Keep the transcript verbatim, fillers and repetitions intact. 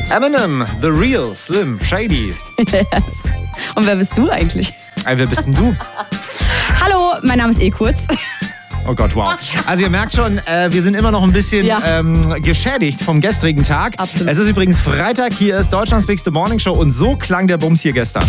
Eminem, The Real, Slim, Shady. Yes. Und wer bist du eigentlich? Ey, wer bist denn du? Hallo, mein Name ist E-Kurz. Oh Gott, wow. Also ihr merkt schon, äh, wir sind immer noch ein bisschen Ja. ähm, geschädigt vom gestrigen Tag. Absolut. Es ist übrigens Freitag, hier ist Deutschlands Bigste Morning Show und so klang der Bums hier gestern.